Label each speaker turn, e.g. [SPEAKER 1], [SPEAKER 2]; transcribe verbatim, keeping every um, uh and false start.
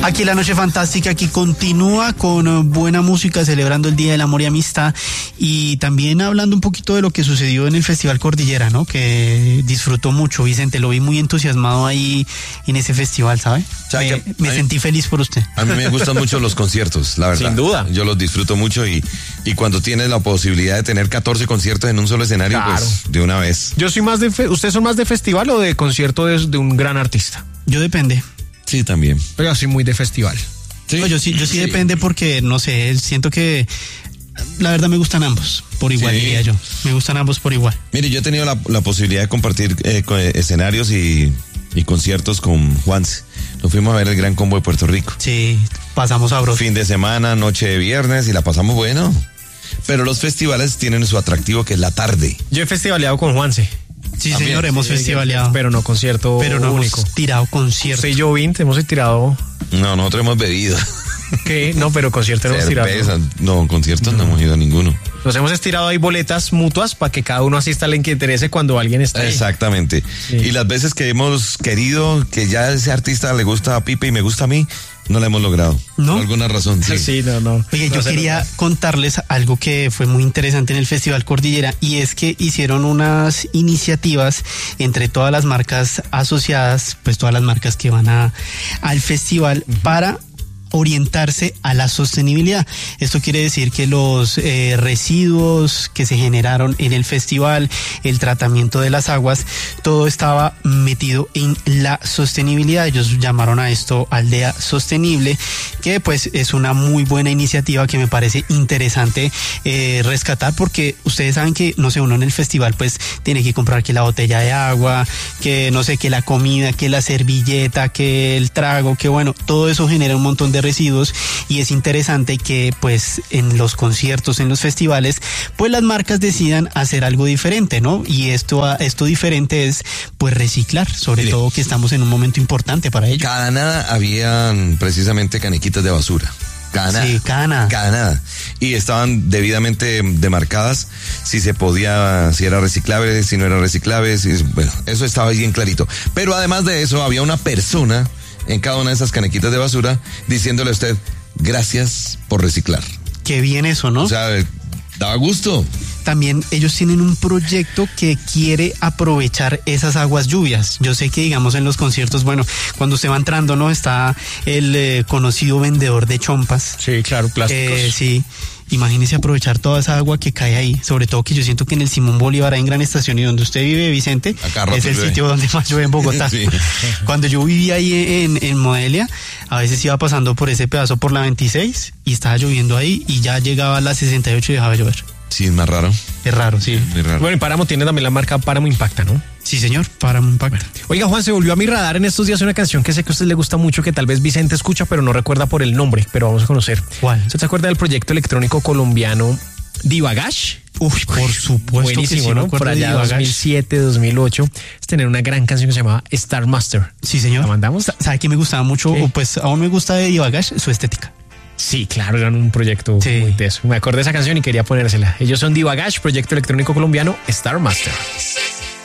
[SPEAKER 1] Aquí la noche fantástica, aquí continúa con buena música, celebrando el Día del Amor y Amistad y también hablando un poquito de lo que sucedió en el Festival Cordillera, ¿no? Que disfrutó mucho, Vicente, lo vi muy entusiasmado ahí en ese festival, ¿sabe? Me, me sentí feliz por usted.
[SPEAKER 2] A mí me gustan mucho los conciertos, la verdad.
[SPEAKER 3] Sin duda.
[SPEAKER 2] Yo los disfruto mucho y, y cuando tienes la posibilidad de tener catorce conciertos en un solo escenario,
[SPEAKER 3] claro,
[SPEAKER 2] pues de una vez.
[SPEAKER 3] Yo soy más de, fe- ¿ustedes son más de festival o de concierto de, de un gran artista?
[SPEAKER 1] Yo depende.
[SPEAKER 2] Sí, también.
[SPEAKER 3] Yo soy muy de festival.
[SPEAKER 1] ¿Sí? No, yo sí, yo sí, sí depende porque, no sé, siento que la verdad me gustan ambos por igual, sí, diría yo. Me gustan ambos por igual.
[SPEAKER 2] Mire, yo he tenido la, la posibilidad de compartir eh, con, eh, escenarios y, y conciertos con Juanse. Nos fuimos a ver el Gran Combo de Puerto Rico.
[SPEAKER 1] Sí, pasamos sabroso.
[SPEAKER 2] Fin de semana, noche de viernes y la pasamos bueno. Pero los festivales tienen su atractivo que es la tarde.
[SPEAKER 3] Yo he festivaleado con Juanse.
[SPEAKER 1] Sí,
[SPEAKER 2] también,
[SPEAKER 1] señor, hemos
[SPEAKER 3] sí,
[SPEAKER 1] festivaleado.
[SPEAKER 3] Pero no concierto
[SPEAKER 1] Pero no
[SPEAKER 3] único.
[SPEAKER 1] hemos tirado concierto.
[SPEAKER 3] Usted y yo, Vint, hemos tirado...
[SPEAKER 2] No, nosotros hemos bebido.
[SPEAKER 3] ¿Qué? No, pero concierto hemos tirado.
[SPEAKER 2] Cerveza. No, conciertos no. no hemos ido a ninguno.
[SPEAKER 3] Nos hemos estirado ahí boletas mutuas para que cada uno asista al que interese cuando alguien está ahí.
[SPEAKER 2] Exactamente. Sí. Y las veces que hemos querido que ya ese artista le gusta a Pipe y me gusta a mí, no la hemos logrado.
[SPEAKER 1] ¿No?
[SPEAKER 2] Por alguna razón, sí.
[SPEAKER 3] Sí, no, no.
[SPEAKER 1] Oye,
[SPEAKER 3] no
[SPEAKER 1] yo quería no. contarles algo que fue muy interesante en el Festival Cordillera y es que hicieron unas iniciativas entre todas las marcas asociadas, pues todas las marcas que van a al festival uh-huh. para orientarse a la sostenibilidad. Esto quiere decir que los eh, residuos que se generaron en el festival, el tratamiento de las aguas, todo estaba metido en la sostenibilidad. Ellos llamaron a esto Aldea Sostenible, que pues es una muy buena iniciativa que me parece interesante eh, rescatar, porque ustedes saben que, no sé, uno en el festival pues tiene que comprar que la botella de agua, que no sé, que la comida, que la servilleta, que el trago, que bueno, todo eso genera un montón de residuos y es interesante que pues en los conciertos, en los festivales, pues las marcas decidan hacer algo diferente, ¿no? Y esto, esto diferente es pues reciclar, sobre sí. todo que estamos en un momento importante para ello.
[SPEAKER 2] Cada nada habían precisamente canequitas de basura. Cada nada.
[SPEAKER 1] Sí, cada nada.
[SPEAKER 2] Cada nada. Y estaban debidamente demarcadas si se podía, si era reciclable, si no era reciclable, si, bueno, eso estaba bien clarito. Pero además de eso, había una persona en cada una de esas canequitas de basura diciéndole a usted, gracias por reciclar.
[SPEAKER 1] Qué bien eso, ¿no?
[SPEAKER 2] O sea, daba gusto.
[SPEAKER 1] También ellos tienen un proyecto que quiere aprovechar esas aguas lluvias. Yo sé que, digamos, en los conciertos, bueno, cuando usted va entrando, ¿no? Está el eh, conocido vendedor de chompas.
[SPEAKER 3] Sí, claro, plásticos.
[SPEAKER 1] Eh, sí. Imagínese aprovechar toda esa agua que cae ahí, sobre todo que yo siento que en el Simón Bolívar hay en Gran Estación y donde usted vive, Vicente, es el llueve. Sitio donde más llueve en Bogotá. Sí. Cuando yo vivía ahí en, en Modelia, a veces iba pasando por ese pedazo por la veintiséis y estaba lloviendo ahí y ya llegaba a la sesenta y ocho y dejaba de llover.
[SPEAKER 2] Sí, es más raro.
[SPEAKER 1] Es raro, sí.
[SPEAKER 2] Es raro.
[SPEAKER 3] Bueno, y Páramo tiene también la marca Páramo Impacta, ¿no?
[SPEAKER 1] Sí, señor, Páramo Impacta.
[SPEAKER 3] Bueno. Oiga, Juan, se volvió a mi radar en estos días una canción que sé que a usted le gusta mucho, que tal vez Vicente escucha, pero no recuerda por el nombre, pero vamos a conocer.
[SPEAKER 1] ¿Cuál?
[SPEAKER 3] ¿Usted se acuerda del proyecto electrónico colombiano Divagash?
[SPEAKER 1] Uf, por supuesto.
[SPEAKER 3] Buenísimo,
[SPEAKER 1] que sí,
[SPEAKER 3] ¿no? Por allá dos mil siete, dos mil ocho, es tener una gran canción que se llamaba Star Master.
[SPEAKER 1] Sí, señor.
[SPEAKER 3] ¿La mandamos?
[SPEAKER 1] ¿Sabe que me gustaba mucho? O pues aún me gusta de Divagash su estética.
[SPEAKER 3] Sí, claro, eran un proyecto sí. muy teso. Me acordé de esa canción y quería ponérsela. Ellos son Divagash, proyecto electrónico colombiano Star Master.